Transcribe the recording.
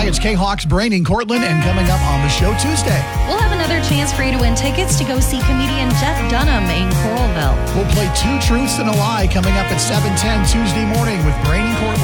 Hi, it's K-Hawks, Braining Cortland, and coming up on the show Tuesday, We'll have another chance for you to win tickets to go see comedian Jeff Dunham in Coralville. we'll play Two Truths and a Lie coming up at 7:10 Tuesday morning with Braining Cortland.